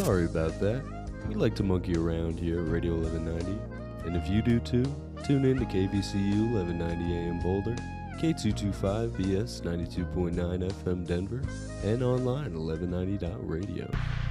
Sorry about that. We like to monkey around here at Radio 1190. And if you do too, tune in to KVCU 1190 AM Boulder, K225BS 92.9 FM Denver, and online at 1190.radio.